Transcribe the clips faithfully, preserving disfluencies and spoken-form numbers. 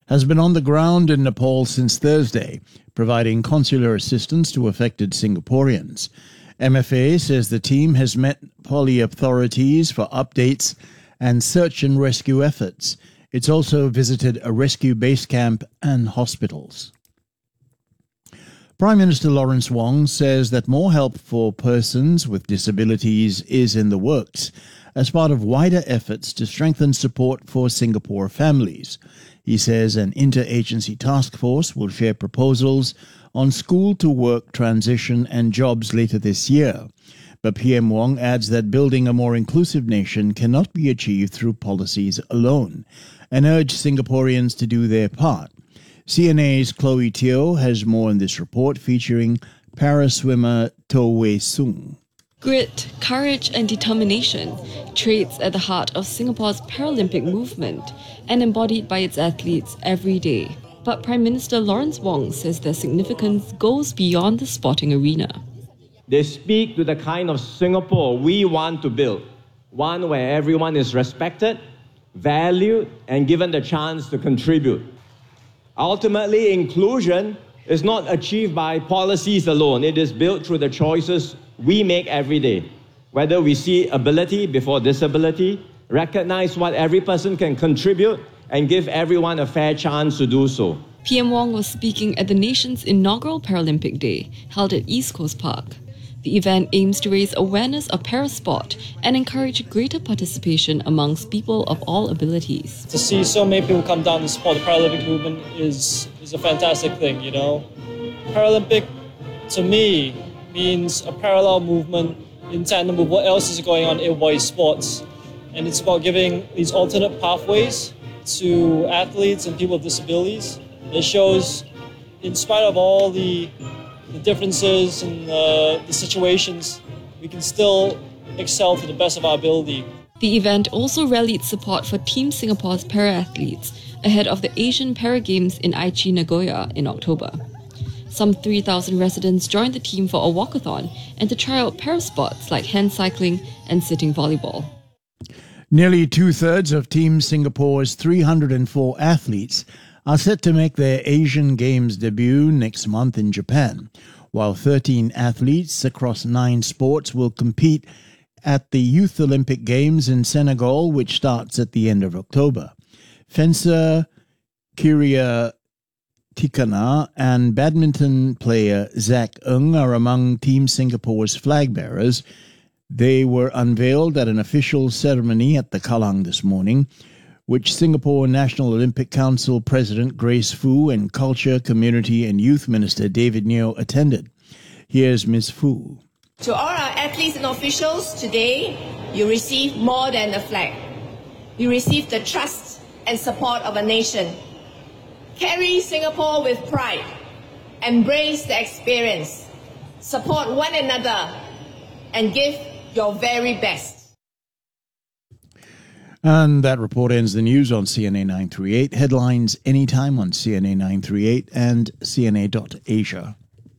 has been on the ground in Nepal since Thursday, providing consular assistance to affected Singaporeans. M F A says the team has met Nepali authorities for updates and search and rescue efforts. It's also visited a rescue base camp and hospitals. Prime Minister Lawrence Wong says that more help for persons with disabilities is in the works as part of wider efforts to strengthen support for Singapore families. He says an interagency task force will share proposals on school-to-work transition and jobs later this year. But P M Wong adds that building a more inclusive nation cannot be achieved through policies alone, and urged Singaporeans to do their part. C N A's Chloe Teo has more in this report featuring paraswimmer To Wei Sung. Grit, courage and determination, traits at the heart of Singapore's Paralympic movement and embodied by its athletes every day. But Prime Minister Lawrence Wong says their significance goes beyond the sporting arena. They speak to the kind of Singapore we want to build, one where everyone is respected, valued, and given the chance to contribute. Ultimately, inclusion is not achieved by policies alone. It is built through the choices we make every day. Whether we see ability before disability, recognize what every person can contribute, and give everyone a fair chance to do so. P M Wong was speaking at the nation's inaugural Paralympic Day, held at East Coast Park. The event aims to raise awareness of parasport and encourage greater participation amongst people of all abilities. To see so many people come down to support the Paralympic movement is, is a fantastic thing, you know. Paralympic, to me, means a parallel movement in tandem with what else is going on in white sports. And it's about giving these alternate pathways to athletes and people with disabilities. It shows, in spite of all the the differences and uh, the situations, we can still excel to the best of our ability. The event also rallied support for Team Singapore's para-athletes ahead of the Asian Para Games in Aichi, Nagoya in October. Some three thousand residents joined the team for a walkathon and to try out parasports like hand cycling and sitting volleyball. Nearly two-thirds of Team Singapore's three hundred four athletes are set to make their Asian Games debut next month in Japan, while thirteen athletes across nine sports will compete at the Youth Olympic Games in Senegal, which starts at the end of October. Fencer Kiria Tikana and badminton player Zach Ng are among Team Singapore's flag bearers. They were unveiled at an official ceremony at the Kallang this morning, which Singapore National Olympic Council President Grace Fu and Culture, Community and Youth Minister David Neo attended. Here's Miz Fu. To all our athletes and officials, today you receive more than a flag. You receive the trust and support of a nation. Carry Singapore with pride. Embrace the experience. Support one another and give your very best. And that report ends the news on C N A nine thirty-eight. Headlines anytime on C N A nine thirty-eight and C N A dot asia.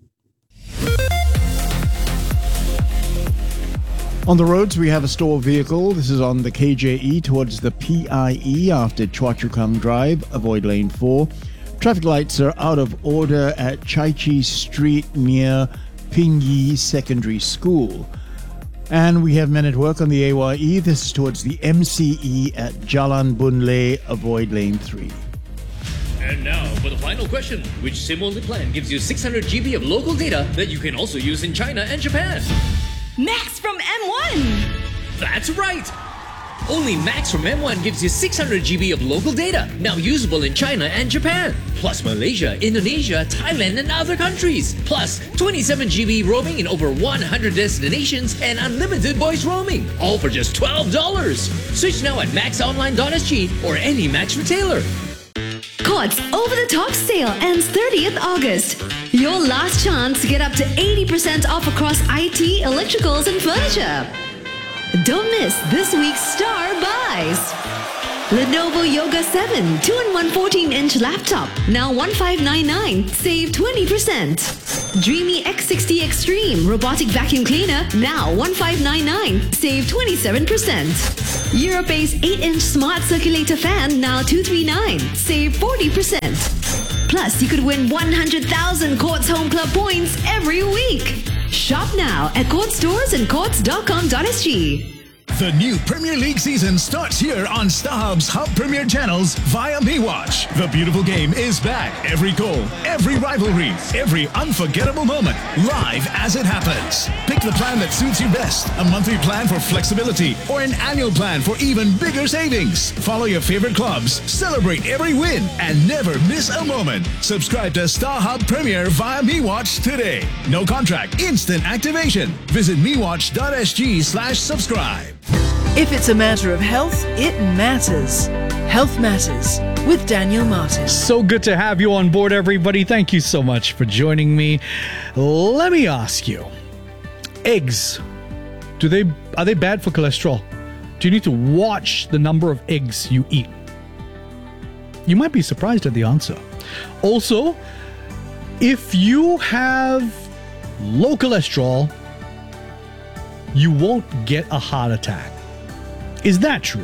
On the roads, we have a store vehicle. This is on the K J E towards the P I E after Choa Chu Kang Drive. Avoid lane four. Traffic lights are out of order at Chai Chee Street near Ping Yi Secondary School. And we have men at work on the A Y E. This is towards the M C E at Jalan Boon Lay. Avoid lane three. And now for the final question. Which SIM-only plan gives you six hundred gigabytes of local data that you can also use in China and Japan? Max from M one! That's right! Only Max from M one gives you six hundred gigabytes of local data, now usable in China and Japan. Plus Malaysia, Indonesia, Thailand and other countries. Plus twenty-seven gigabytes roaming in over one hundred destinations and unlimited voice roaming. All for just twelve dollars. Switch now at max online dot s g or any Max retailer. Courts over-the-top sale ends thirtieth August. Your last chance to get up to eighty percent off across I T, electricals and furniture. Don't miss this week's star buys. Lenovo Yoga seven two in one fourteen-inch laptop, now one five nine nine, save twenty percent. Dreamy X sixty Extreme robotic vacuum cleaner, now one five nine nine, save twenty-seven percent. Europace eight-inch smart circulator fan, now two three nine, save forty percent. Plus, you could win one hundred thousand Courts Home Club points every week. Shop now at Courts stores and courts dot com dot s g. The new Premier League season starts here on StarHub's Hub Premier channels via MeWatch. The beautiful game is back. Every goal, every rivalry, every unforgettable moment, live as it happens. Pick the plan that suits you best. A monthly plan for flexibility or an annual plan for even bigger savings. Follow your favorite clubs, celebrate every win, and never miss a moment. Subscribe to StarHub Premier via MeWatch today. No contract, instant activation. Visit mewatch dot s g slash subscribe. If it's a matter of health, it matters. Health Matters with Daniel Martin. So good to have you on board, everybody. Thank you so much for joining me. Let me ask you, eggs, do they are they bad for cholesterol? Do you need to watch the number of eggs you eat? You might be surprised at the answer. Also, if you have low cholesterol, you won't get a heart attack. Is that true?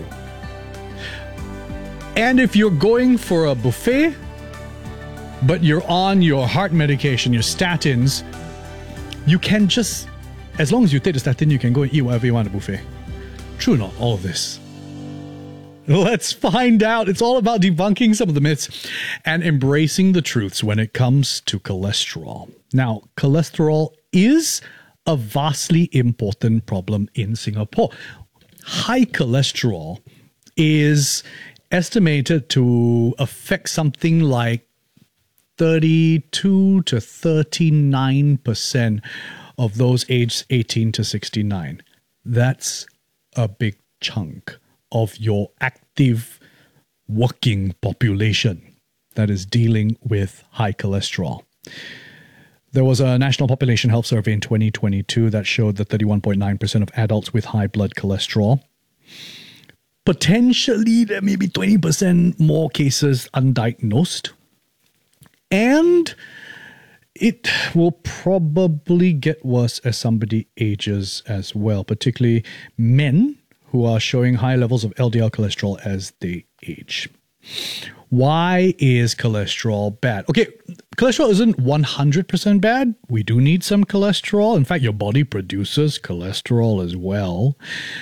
And if you're going for a buffet, but you're on your heart medication, your statins, you can just, as long as you take the statin, you can go and eat whatever you want at a buffet. True or not, all of this? Let's find out. It's all about debunking some of the myths and embracing the truths when it comes to cholesterol. Now, cholesterol is a vastly important problem in Singapore. High cholesterol is estimated to affect something like thirty-two to thirty-nine percent of those aged eighteen to sixty-nine. That's a big chunk of your active working population that is dealing with high cholesterol. There was a National Population Health Survey in twenty twenty-two that showed that thirty-one point nine percent of adults with high blood cholesterol. Potentially, there may be twenty percent more cases undiagnosed. And it will probably get worse as somebody ages as well, particularly men who are showing high levels of L D L cholesterol as they age. Why is cholesterol bad? Okay, cholesterol isn't one hundred percent bad. We do need some cholesterol. In fact, your body produces cholesterol as well.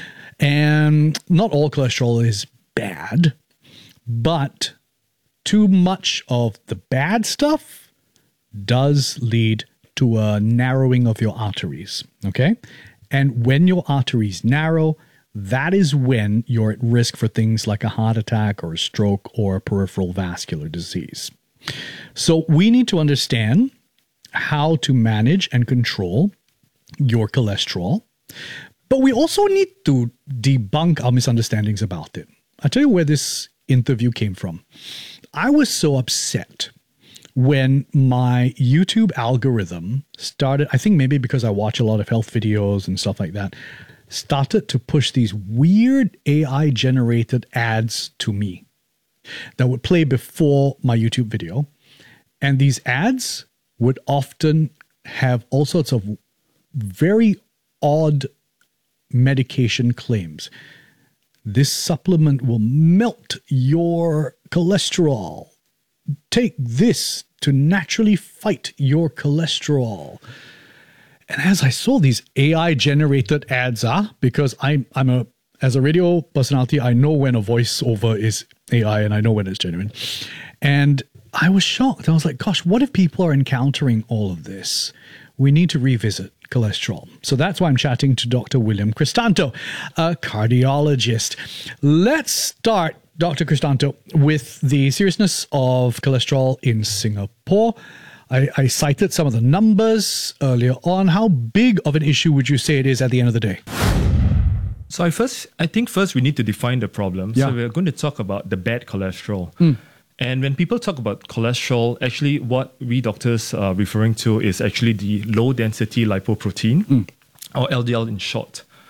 And not all cholesterol is bad, but too much of the bad stuff does lead to a narrowing of your arteries, okay? And when your arteries narrow, that is when you're at risk for things like a heart attack or a stroke or a peripheral vascular disease. So we need to understand how to manage and control your cholesterol, but we also need to debunk our misunderstandings about it. I'll tell you where this interview came from. I was so upset when my YouTube algorithm started, I think maybe because I watch a lot of health videos and stuff like that, started to push these weird A I-generated ads to me that would play before my YouTube video. And these ads would often have all sorts of very odd medication claims. This supplement will melt your cholesterol. Take this to naturally fight your cholesterol. And as I saw these A I-generated ads, ah, because I'm I'm a as a radio personality, I know when a voiceover is A I and I know when it's genuine. And I was shocked. I was like, gosh, what if people are encountering all of this? We need to revisit cholesterol. So that's why I'm chatting to Doctor William Cristanto, a cardiologist. Let's start, Doctor Cristanto, with the seriousness of cholesterol in Singapore. I, I cited some of the numbers earlier on. How big of an issue would you say it is at the end of the day? So I first, I think first we need to define the problem. Yeah. So we're going to talk about the bad cholesterol. Mm. And when people talk about cholesterol, actually what we doctors are referring to is actually the low density lipoprotein, mm. or L D L in short.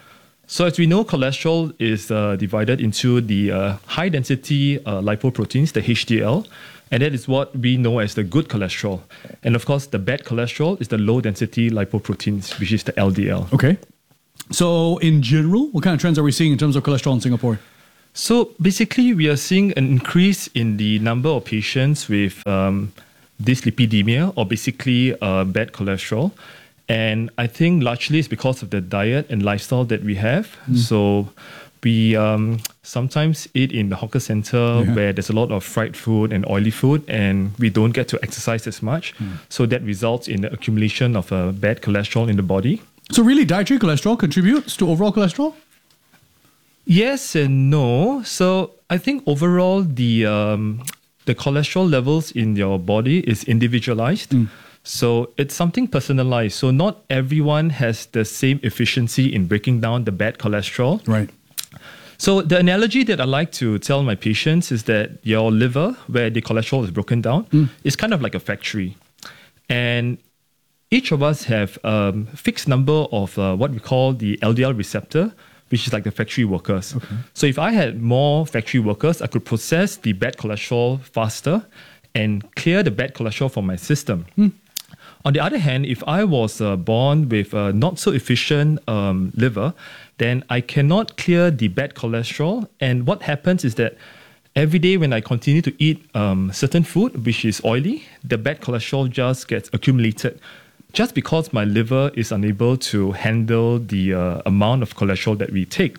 So as we know, cholesterol is uh, divided into the uh, high-density uh, lipoproteins, the H D L, and that is what we know as the good cholesterol. And of course, the bad cholesterol is the low-density lipoproteins, which is the L D L. Okay. So in general, what kind of trends are we seeing in terms of cholesterol in Singapore? So basically, we are seeing an increase in the number of patients with um, dyslipidemia, or basically uh, bad cholesterol. And I think largely it's because of the diet and lifestyle that we have. Mm. So we um, sometimes eat in the hawker center yeah. where there's a lot of fried food and oily food, and we don't get to exercise as much. Mm. So that results in the accumulation of uh, bad cholesterol in the body. So really, dietary cholesterol contributes to overall cholesterol? Yes and no. So I think overall the um, the cholesterol levels in your body is individualized. Mm. So it's something personalized. So not everyone has the same efficiency in breaking down the bad cholesterol. Right. So the analogy that I like to tell my patients is that your liver, where the cholesterol is broken down, mm. is kind of like a factory. And each of us have a um, fixed number of uh, what we call the L D L receptor, which is like the factory workers. Okay. So if I had more factory workers, I could process the bad cholesterol faster and clear the bad cholesterol from my system. Mm. On the other hand, if I was uh, born with a not so efficient um, liver, then I cannot clear the bad cholesterol. And what happens is that every day when I continue to eat um, certain food, which is oily, the bad cholesterol just gets accumulated just because my liver is unable to handle the uh, amount of cholesterol that we take.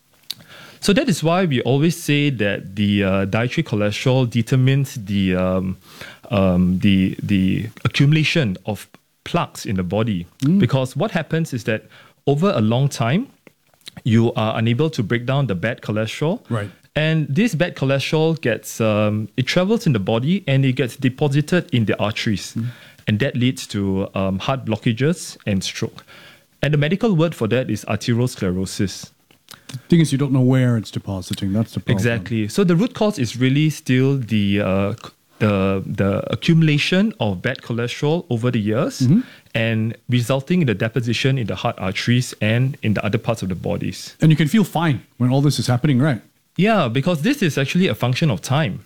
So that is why we always say that the uh, dietary cholesterol determines the um, um, the the accumulation of plaques in the body. Mm. Because what happens is that over a long time, you are unable to break down the bad cholesterol. Right. And this bad cholesterol gets um, it travels in the body and it gets deposited in the arteries, mm. and that leads to um, heart blockages and stroke. And the medical word for that is arteriosclerosis. The thing is, you don't know where it's depositing. That's the problem. Exactly. So the root cause is really still the uh, the the accumulation of bad cholesterol over the years, mm-hmm. and resulting in the deposition in the heart arteries and in the other parts of the bodies. And you can feel fine when all this is happening, right? Yeah, because this is actually a function of time.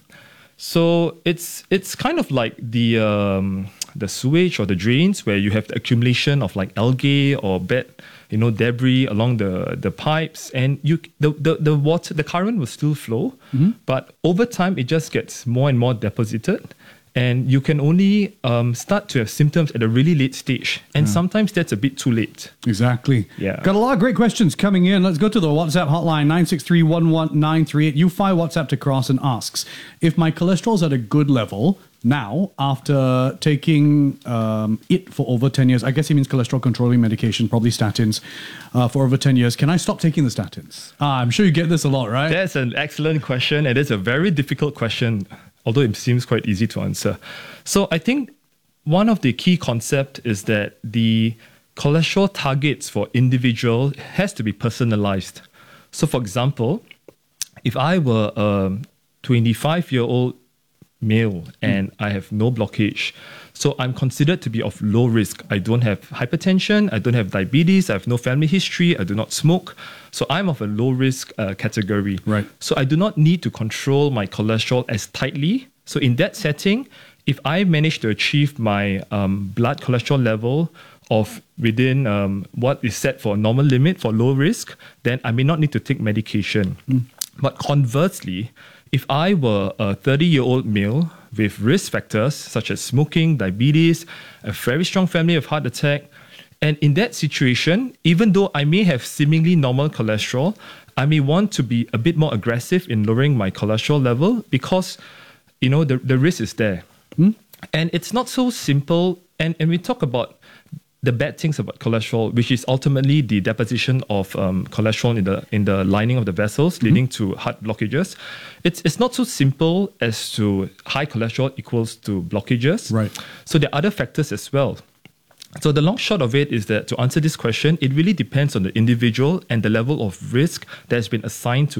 So it's it's kind of like the um, the sewage or the drains where you have the accumulation of like algae or bad, you know, debris along the, the pipes, and you the, the, the water the current will still flow, mm-hmm. but over time it just gets more and more deposited, and you can only um, start to have symptoms at a really late stage, and yeah. sometimes that's a bit too late. Exactly. Yeah. Got a lot of great questions coming in. Let's go to the WhatsApp hotline, nine six three, one one nine three eight. U F I WhatsApp to Cross and asks, if my cholesterol's at a good level now, after taking um, it for over ten years, I guess he means cholesterol controlling medication, probably statins, uh, for over ten years, can I stop taking the statins? Ah, I'm sure you get this a lot, right? That's an excellent question, and it's a very difficult question, although it seems quite easy to answer. So I think one of the key concepts is that the cholesterol targets for individual has to be personalized. So for example, if I were a twenty-five-year-old male and mm. I have no blockage, so I'm considered to be of low risk. I don't have hypertension, I don't have diabetes, I have no family history, I do not smoke. So I'm of a low risk uh, category. Right. So I do not need to control my cholesterol as tightly. So in that setting, if I manage to achieve my um, blood cholesterol level of within um, what is set for a normal limit for low risk, then I may not need to take medication. Mm. But conversely, if I were a thirty-year-old male with risk factors such as smoking, diabetes, a very strong family of heart attack, and in that situation, even though I may have seemingly normal cholesterol, I may want to be a bit more aggressive in lowering my cholesterol level because, you know, the, the risk is there. Hmm? And it's not so simple. And, and we talk about the bad things about cholesterol, which is ultimately the deposition of um, cholesterol in the in the lining of the vessels, mm-hmm. leading to heart blockages. It's it's not so simple as to high cholesterol equals to blockages. Right. So there are other factors as well. So the long short of it is that to answer this question, it really depends on the individual and the level of risk that has been assigned to him.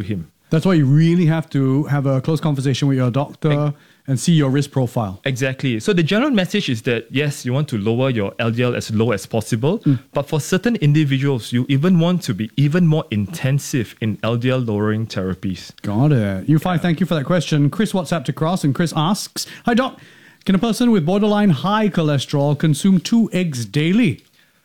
That's why you really have to have a close conversation with your doctor and see your risk profile. Exactly. So the general message is that, yes, you want to lower your L D L as low as possible, mm. but for certain individuals, you even want to be even more intensive in L D L lowering therapies. Got it. You fine. Thank you for that question. Chris WhatsApped across, and Chris asks, "Hi doc, can a person with borderline high cholesterol consume two eggs daily?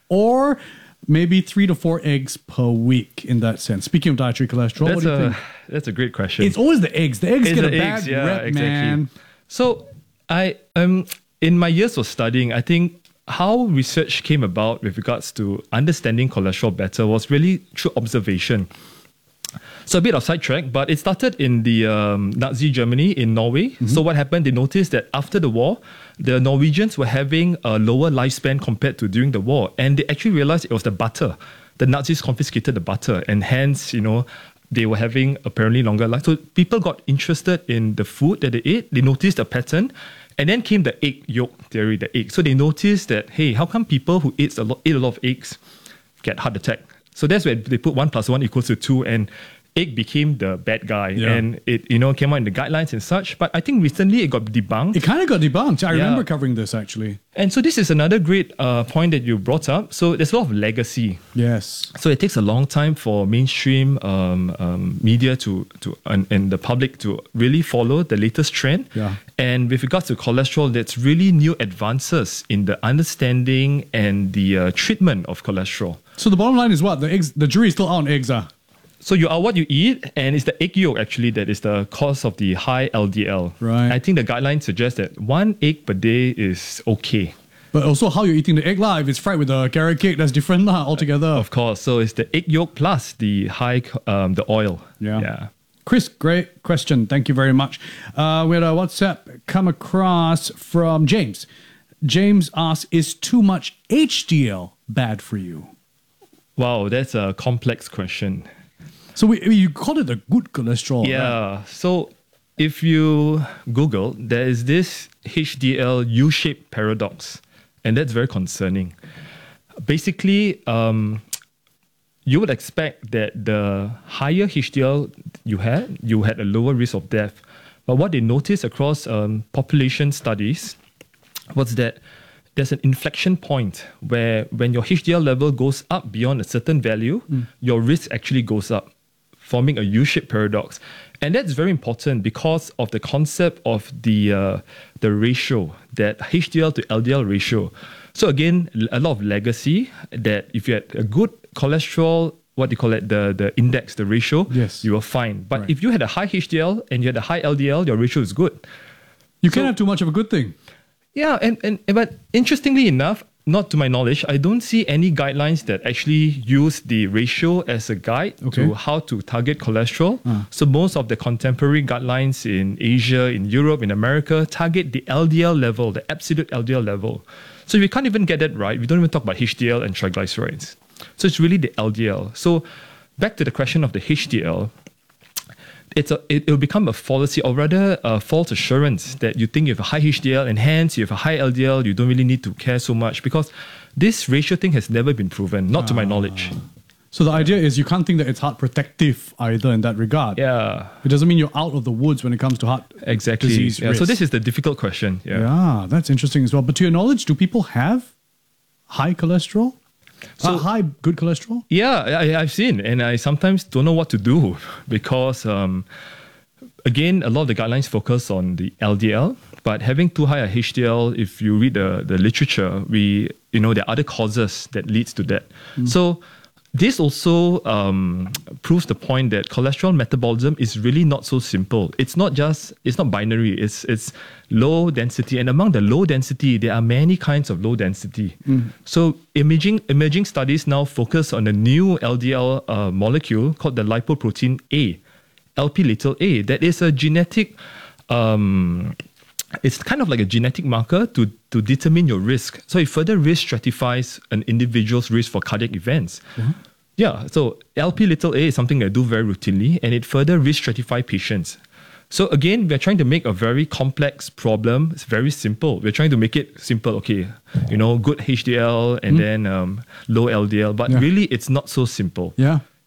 Or maybe three to four eggs per week in that sense?" Speaking of dietary cholesterol, that's what do you a, think? That's a great question. It's always the eggs. The eggs it's get the a bad eggs, yeah, rep, exactly. man. So I um in my years of studying, I think how research came about with regards to understanding cholesterol better was really through observation. So a bit of sidetrack, but it started in the um, Nazi Germany in Norway. Mm-hmm. So what happened, they noticed that after the war, the Norwegians were having a lower lifespan compared to during the war. And they actually realized it was the butter. The Nazis confiscated the butter, and hence, you know, they were having apparently longer life. So people got interested in the food that they ate. They noticed a pattern. And then came the egg yolk theory, the egg. So they noticed that, hey, how come people who eat a lot, eat a lot of eggs get heart attack? So that's where they put one plus one equals to two, and egg became the bad guy. Yeah. And it, you know, came out in the guidelines and such. But I think recently it got debunked. It kind of got debunked. I Yeah. remember covering this actually. And so this is another great uh, point that you brought up. So there's a lot of legacy. Yes. So it takes a long time for mainstream um, um, media to to and, and the public to really follow the latest trend. Yeah. And with regards to cholesterol, that's really new advances in the understanding and the uh, treatment of cholesterol. So the bottom line is what? The eggs. The jury is still out on eggs, ah. So you are what you eat, and it's the egg yolk actually that is the cause of the high L D L. Right. I think the guidelines suggest that one egg per day is okay. But also how you're eating the egg lah. If it's fried with a carrot cake, that's different lah altogether. Of course. So it's the egg yolk plus the high um, the oil. Yeah. Yeah. Chris, great question. Thank you very much. Uh, we had a WhatsApp come across from James. James asks, "Is too much H D L bad for you?" Wow, that's a complex question. So we, you call it the good cholesterol, Yeah. right? So if you Google, there is this H D L U-shaped paradox, and that's very concerning. Basically, um, you would expect that the higher H D L you had, you had a lower risk of death. But what they noticed across um, population studies was that there's an inflection point where when your H D L level goes up beyond a certain value, mm. your risk actually goes up, forming a U-shaped paradox. And that's very important because of the concept of the uh, the ratio, that H D L to L D L ratio. So again, a lot of legacy that if you had a good cholesterol, what do you call it, the, the index, the ratio, yes, you were fine. But right. if you had a high H D L and you had a high L D L, your ratio is good. You so, can't have too much of a good thing. Yeah, and, and but interestingly enough, not to my knowledge, I don't see any guidelines that actually use the ratio as a guide okay. to how to target cholesterol. Uh. So most of the contemporary guidelines in Asia, in Europe, in America target the L D L level, the absolute L D L level. So if we can't even get that right, we don't even talk about H D L and triglycerides. So it's really the L D L. So back to the question of the H D L, it's a, it will become a fallacy, or rather a false assurance that you think you have a high H D L and hence you have a high L D L, you don't really need to care so much, because this ratio thing has never been proven, not to my knowledge. So the idea is you can't think that it's heart protective either in that regard. Yeah. It doesn't mean you're out of the woods when it comes to heart exactly. disease Yeah. risk. So this is the difficult question. Yeah. yeah, that's interesting as well. But to your knowledge, do people have high cholesterol? So, uh, high good cholesterol? Yeah, I, I've seen, and I sometimes don't know what to do because, um, again, a lot of the guidelines focus on the L D L, but having too high a H D L, if you read the, the literature, we you know there are other causes that leads to that. Mm. So this also um, proves the point that cholesterol metabolism is really not so simple. It's not just, it's not binary, it's it's low density. And among the low density, there are many kinds of low density. Mm. So imaging, emerging studies now focus on a new L D L uh, molecule called the lipoprotein A, L P little a, that is a genetic, um, it's kind of like a genetic marker to, to determine your risk. So it further risk stratifies an individual's risk for cardiac events. Mm-hmm. Yeah, so L P little a is something I do very routinely, and it further risk stratify patients. So again, we're trying to make a very complex problem. It's very simple. We're trying to make it simple. Okay, you know, good H D L and mm. then um, low L D L, but yeah. really it's not so simple. Yeah.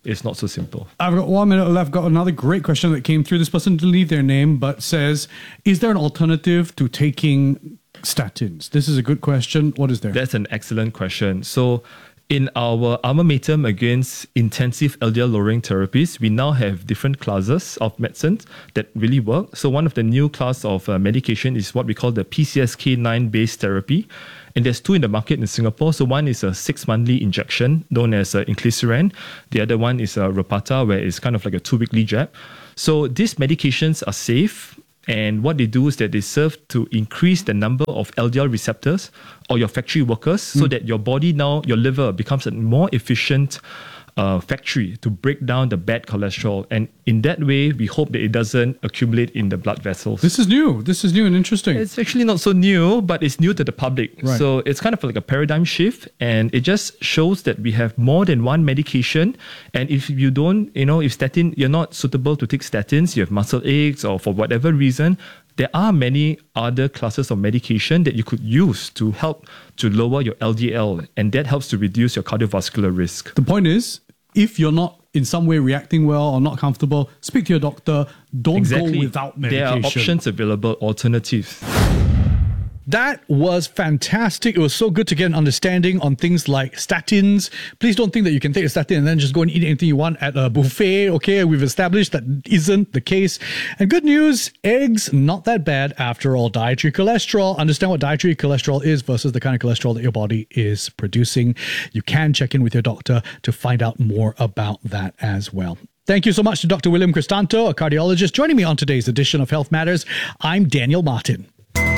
it's not so simple. I've got one minute left. Got another great question that came through. This person didn't leave their name, but says, is there an alternative to taking statins? This is a good question. What is there? That's an excellent question. So in our armamentarium against intensive L D L lowering therapies, we now have different classes of medicines that really work. So one of the new class of uh, medication is what we call the P C S K nine based therapy. And there's two in the market in Singapore. So one is a six-monthly injection known as uh, inclisiran. The other one is uh, Repatha, where it's kind of like a two-weekly jab. So these medications are safe. And what they do is that they serve to increase the number of L D L receptors or your factory workers mm. so that your body now, your liver becomes a more efficient uh, factory to break down the bad cholesterol. And in that way, we hope that it doesn't accumulate in the blood vessels. This is new. This is new and interesting. It's actually not so new, but it's new to the public. Right. So it's kind of like a paradigm shift. And it just shows that we have more than one medication. And if you don't, you know, if statin, you're not suitable to take statins, you have muscle aches or for whatever reason, there are many other classes of medication that you could use to help to lower your L D L. And that helps to reduce your cardiovascular risk. The point is, if you're not in some way reacting well or not comfortable, speak to your doctor. Don't exactly. go without medication. There are options available, alternatives. That was fantastic. It was so good to get an understanding on things like statins. Please don't think that you can take a statin and then just go and eat anything you want at a buffet. Okay, we've established that isn't the case. And good news, eggs, not that bad after all. Dietary cholesterol. Understand what dietary cholesterol is versus the kind of cholesterol that your body is producing. You can check in with your doctor to find out more about that as well. Thank you so much to Doctor William Cristanto, a cardiologist, joining me on today's edition of Health Matters. I'm Daniel Martin.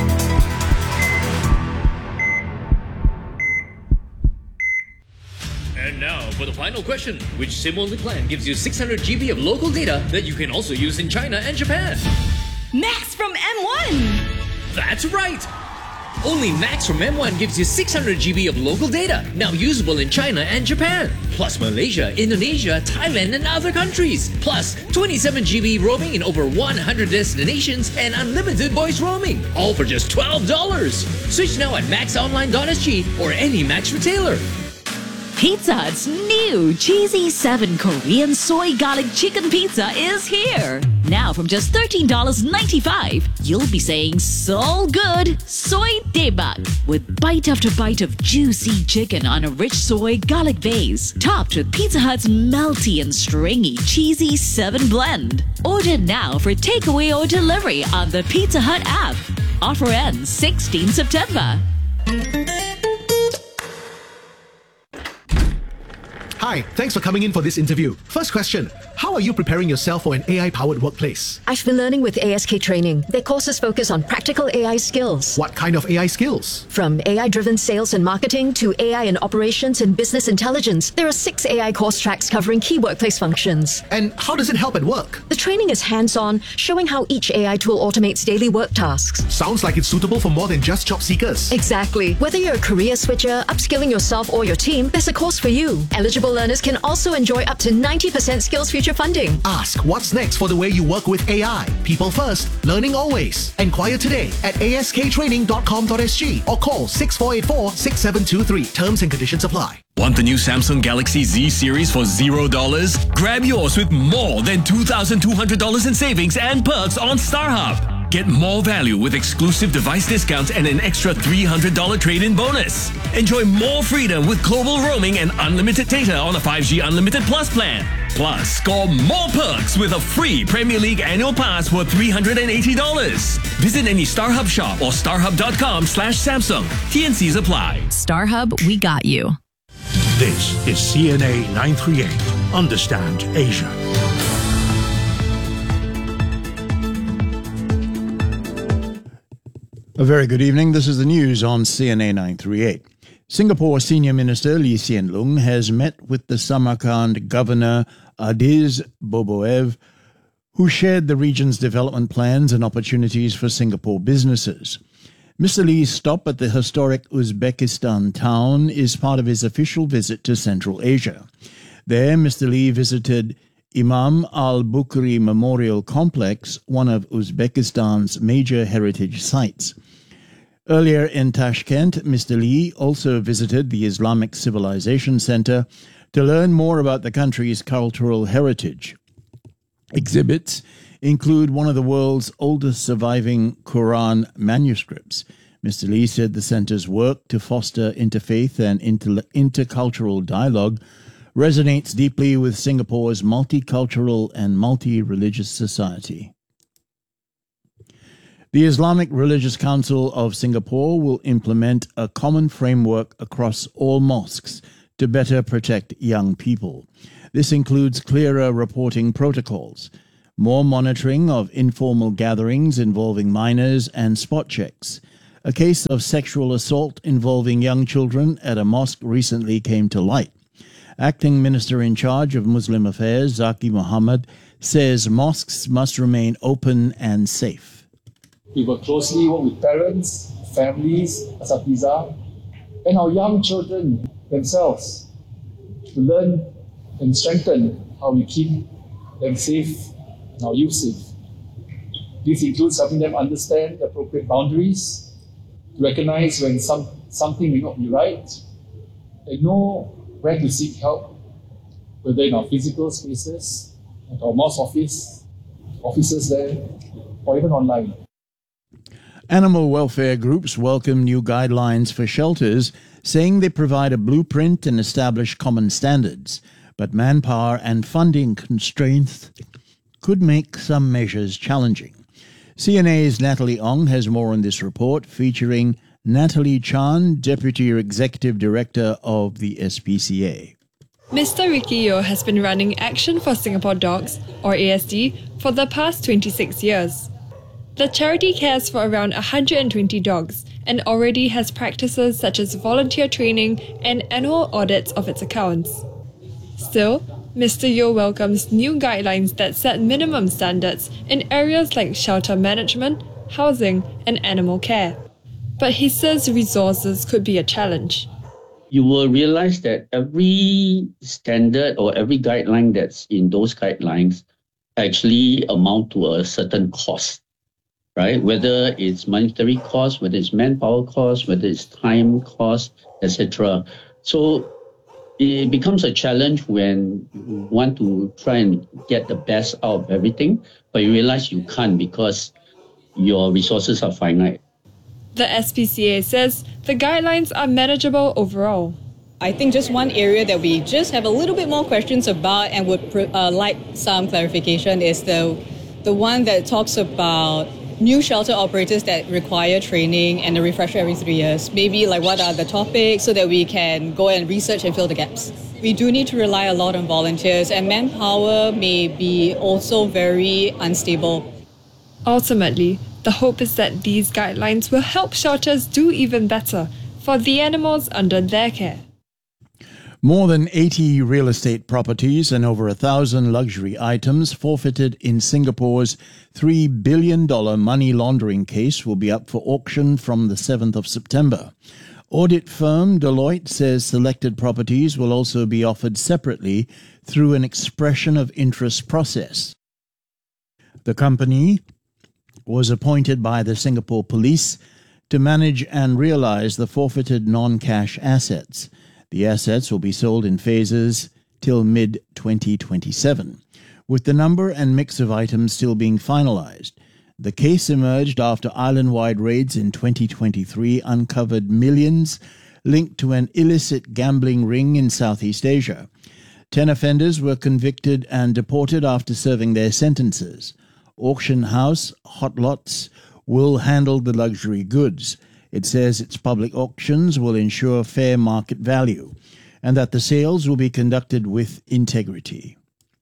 And now for the final question. Which SIM-only plan gives you six hundred gigabytes of local data that you can also use in China and Japan? Max from M one! That's right! Only Max from M one gives you six hundred gigabytes of local data, now usable in China and Japan. Plus Malaysia, Indonesia, Thailand and other countries. Plus twenty-seven gigabytes roaming in over one hundred destinations and unlimited voice roaming. All for just twelve dollars. Switch now at max online dot s g or any Max retailer. Pizza Hut's new Cheesy seven Korean Soy Garlic Chicken Pizza is here. Now from just thirteen dollars and ninety-five cents, you'll be saying so good, soy daebak, with bite after bite of juicy chicken on a rich soy garlic base, topped with Pizza Hut's melty and stringy Cheesy seven blend. Order now for takeaway or delivery on the Pizza Hut app. Offer ends sixteenth September. Hi, thanks for coming in for this interview. First question, how are you preparing yourself for an A I-powered workplace? I've been learning with A S K Training. Their courses focus on practical A I skills. What kind of A I skills? From A I-driven sales and marketing to A I in operations and business intelligence, there are six A I course tracks covering key workplace functions. And how does it help at work? The training is hands-on, showing how each A I tool automates daily work tasks. Sounds like it's suitable for more than just job seekers. Exactly. Whether you're a career switcher, upskilling yourself or your team, there's a course for you. Eligible learners can also enjoy up to ninety percent Skills Future funding. Ask what's next for the way you work with A I. People first, learning always. Enquire today at a s k training dot com dot s g or call six four eight four, six seven two three. Terms and conditions apply. Want the new Samsung Galaxy Z series for zero dollars? Grab yours with more than two thousand two hundred dollars in savings and perks on StarHub. Get more value with exclusive device discounts and an extra three hundred dollars trade-in bonus. Enjoy more freedom with global roaming and unlimited data on a five G Unlimited Plus plan. Plus, score more perks with a free Premier League annual pass worth three hundred eighty dollars. Visit any StarHub shop or starhub dot com slash Samsung. T N Cs apply. StarHub, we got you. This is C N A nine thirty-eight. Understand Asia. A very good evening. This is the news on C N A nine thirty-eight. Singapore Senior Minister Lee Hsien Loong has met with the Samarkand Governor Adiz Boboev, who shared the region's development plans and opportunities for Singapore businesses. Mister Lee's stop at the historic Uzbekistan town is part of his official visit to Central Asia. There, Mister Lee visited Imam al-Bukhari Memorial Complex, one of Uzbekistan's major heritage sites. Earlier in Tashkent, Mister Lee also visited the Islamic Civilization Center to learn more about the country's cultural heritage. Exhibits include one of the world's oldest surviving Quran manuscripts. Mister Lee said the center's work to foster interfaith and inter- intercultural dialogue resonates deeply with Singapore's multicultural and multi-religious society. The Islamic Religious Council of Singapore will implement a common framework across all mosques to better protect young people. This includes clearer reporting protocols, more monitoring of informal gatherings involving minors, and spot checks. A case of sexual assault involving young children at a mosque recently came to light. Acting Minister in charge of Muslim Affairs, Zaki Muhammad, says mosques must remain open and safe. We work closely with parents, families, asatiza, and our young children themselves to learn and strengthen how we keep them safe and our youth safe. This includes helping them understand the appropriate boundaries, to recognize when some, something may not be right, and know where to seek help, whether in our physical spaces, at our mosque office, offices there, or even online. Animal welfare groups welcome new guidelines for shelters, saying they provide a blueprint and establish common standards. But manpower and funding constraints could make some measures challenging. C N A's Natalie Ong has more on this report, featuring Natalie Chan, Deputy Executive Director of the S P C A. Mister Ricky Yeo has been running Action for Singapore Dogs, or A S D, for the past twenty-six years. The charity cares for around one hundred twenty dogs and already has practices such as volunteer training and annual audits of its accounts. Still, Mister Yeo welcomes new guidelines that set minimum standards in areas like shelter management, housing, and animal care. But he says resources could be a challenge. You will realize that every standard or every guideline that's in those guidelines actually amount to a certain cost, right? Whether it's monetary cost, whether it's manpower cost, whether it's time cost, et cetera. So it becomes a challenge when you want to try and get the best out of everything, but you realize you can't because your resources are finite. The S P C A says the guidelines are manageable overall. I think just one area that we just have a little bit more questions about and would uh, like some clarification is the the one that talks about new shelter operators that require training and a refresher every three years. Maybe like what are the topics so that we can go and research and fill the gaps. We do need to rely a lot on volunteers, and manpower may be also very unstable. Ultimately, the hope is that these guidelines will help shelters do even better for the animals under their care. More than eighty real estate properties and over a thousand luxury items forfeited in Singapore's three billion dollars money laundering case will be up for auction from the seventh of September. Audit firm Deloitte says selected properties will also be offered separately through an expression of interest process. The company was appointed by the Singapore Police to manage and realize the forfeited non-cash assets. The assets will be sold in phases till mid twenty twenty-seven, with the number and mix of items still being finalized. The case emerged after island-wide raids in twenty twenty-three uncovered millions linked to an illicit gambling ring in Southeast Asia. Ten offenders were convicted and deported after serving their sentences. Auction house Hot Lots will handle the luxury goods. It says its public auctions will ensure fair market value and that the sales will be conducted with integrity.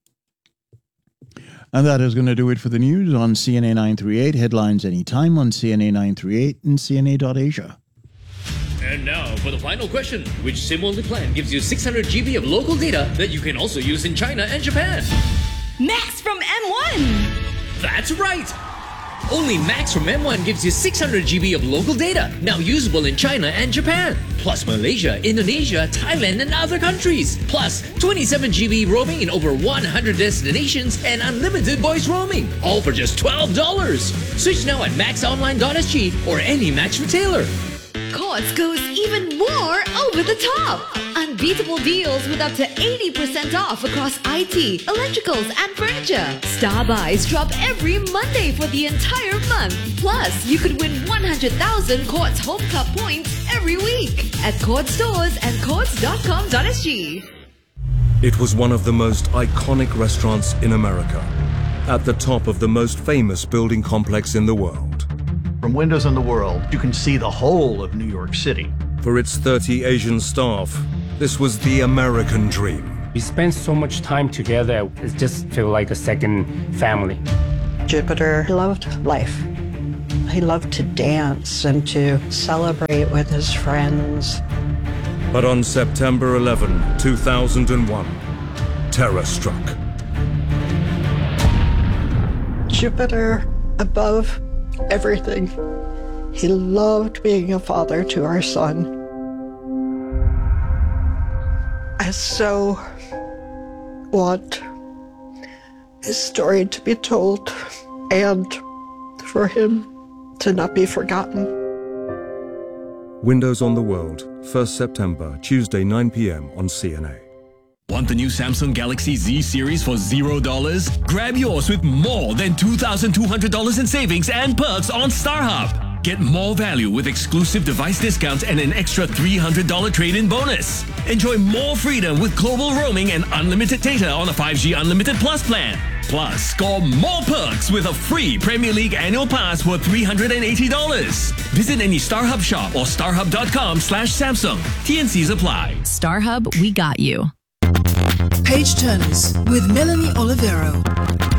And that is going to do it for the news on C N A nine thirty-eight. Headlines anytime on C N A nine thirty-eight and C N A dot Asia. And now for the final question. Which SIM-only plan gives you six hundred gigabytes of local data that you can also use in China and Japan? Max from M one! That's right! Only Max from M one gives you six hundred gigabytes of local data, now usable in China and Japan, plus Malaysia, Indonesia, Thailand, and other countries, plus twenty-seven gigabytes roaming in over one hundred destinations and unlimited voice roaming, all for just twelve dollars. Switch now at max online dot S G or any Max retailer. Courts goes even more over the top. unbeatable deals with up to eighty percent off across I T, electricals, and furniture. Star Buys drop every Monday for the entire month. Plus, you could win one hundred thousand Courts Home Club points every week at Courts stores and courts dot com dot s g. It was one of the most iconic restaurants in America, at the top of the most famous building complex in the world. From windows on the world, you can see the whole of New York City. For its thirty Asian staff, this was the American dream. We spent so much time together, it just felt like a second family. Jupiter loved life. He loved to dance and to celebrate with his friends. But on September eleventh, two thousand one, terror struck. Jupiter, above everything, he loved being a father to our son. I so want his story to be told and for him to not be forgotten. Windows on the World, first September, Tuesday, nine p.m. on C N A. Want the new Samsung Galaxy Z series for zero dollars? Grab yours with more than two thousand two hundred dollars in savings and perks on StarHub. Get more value with exclusive device discounts and an extra three hundred dollars trade-in bonus. Enjoy more freedom with global roaming and unlimited data on a five G Unlimited Plus plan. Plus, score more perks with a free Premier League annual pass worth three hundred eighty dollars. Visit any StarHub shop or starhub dot com slash Samsung. T N Cs apply. StarHub, we got you. Page Turners with Melanie Olivero.